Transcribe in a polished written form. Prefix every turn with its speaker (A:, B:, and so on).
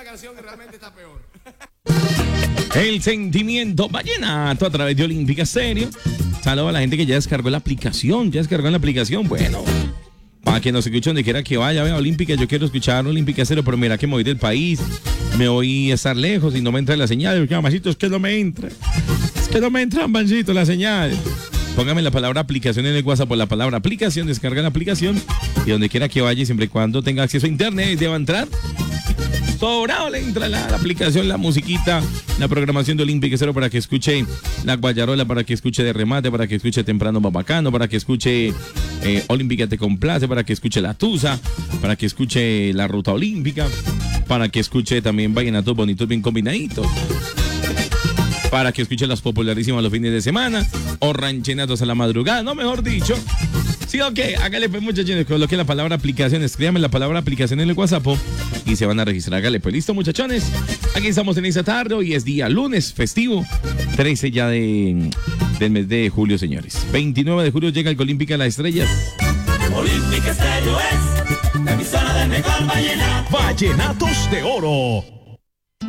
A: canción que realmente está peor.
B: El sentimiento vallenato a través de Olímpica Stereo. Saludos a la gente que ya descargó la aplicación. Bueno, para que nos escuche donde quiera que vaya, vea Olímpica, yo quiero escuchar Olímpica Stereo, pero mira que me voy del país, me voy a estar lejos y no me entra la señal. Mamacito, es que no me entra, Pancito, la señal. Póngame la palabra aplicación en el WhatsApp por la palabra aplicación, descarga la aplicación y donde quiera que vaya, siempre y cuando tenga acceso a internet, deba entrar. Sobrado le entra la aplicación, la musiquita, la programación de Olímpica Stereo para que escuche la guayarola, para que escuche de remate, para que escuche temprano babacano, para que escuche Olímpica te complace, para que escuche la tusa, para que escuche la ruta olímpica, para que escuche también vallenatos bonitos bien combinaditos, para que escuche las popularísimas los fines de semana o ranchenatos a la madrugada, no, mejor dicho. Sí, ok, hágale pues, muchachones, coloque la palabra aplicación, escríbame la palabra aplicación en el WhatsApp y se van a registrar. Hágale pues, listo, muchachones. Aquí estamos en esta tarde, hoy es día lunes, festivo, 13 ya del mes de julio, señores. 29 de julio llega el Olímpica Las Estrellas.
C: Olímpica Stereo es la emisora del mejor vallenato.
D: Vallenatos de Oro.